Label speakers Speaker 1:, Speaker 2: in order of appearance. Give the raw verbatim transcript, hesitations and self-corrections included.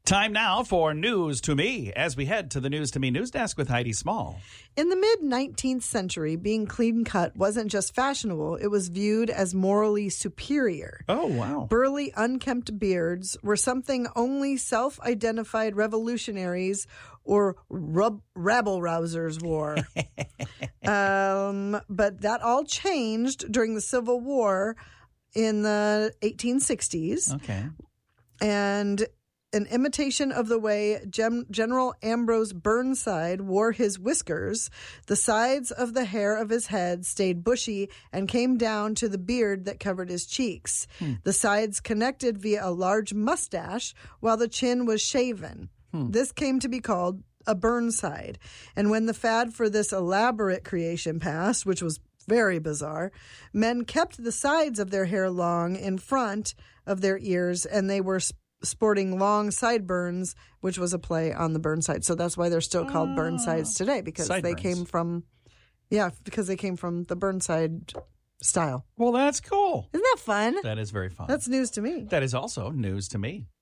Speaker 1: Time now for News to Me as we head to the News to Me news desk with Heidi Small.
Speaker 2: In the mid-nineteenth century, being clean-cut wasn't just fashionable, it was viewed as morally superior.
Speaker 1: Oh, wow.
Speaker 2: Burly, unkempt beards were something only self-identified revolutionaries or rub- rabble-rousers wore. um, but that all changed during the Civil War in the eighteen sixties.
Speaker 1: Okay.
Speaker 2: And an imitation of the way Gem- General Ambrose Burnside wore his whiskers, the sides of the hair of his head stayed bushy and came down to the beard that covered his cheeks. Hmm. The sides connected via a large mustache, while the chin was shaven. Hmm. This came to be called a Burnside. And when the fad for this elaborate creation passed, which was very bizarre, men kept the sides of their hair long in front of their ears, and they were sp- sporting long sideburns, which was a play on the Burnside. So that's why they're still called oh. Burnsides today, because sideburns. they came from, yeah, because they came from the Burnside style.
Speaker 1: Well, that's cool.
Speaker 2: Isn't that fun?
Speaker 1: That is very fun.
Speaker 2: That's news to me.
Speaker 1: That is also news to me.